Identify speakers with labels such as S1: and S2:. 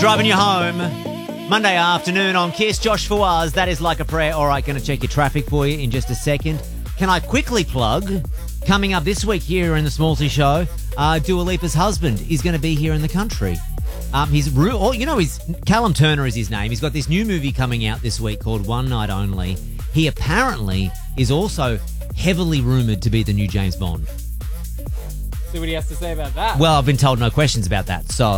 S1: Driving you home. Monday afternoon on Kiss. Josh Fawaz, that is Like a Prayer. All right, going to check your traffic for you in just a second. Can I quickly plug, coming up this week here in the Smallsy Show, Dua Lipa's husband is going to be here in the country. Callum Turner is his name. He's got this new movie coming out this week called One Night Only. He apparently is also heavily rumoured to be the new James Bond.
S2: See what he has to say about that.
S1: Well, I've been told no questions about that, so...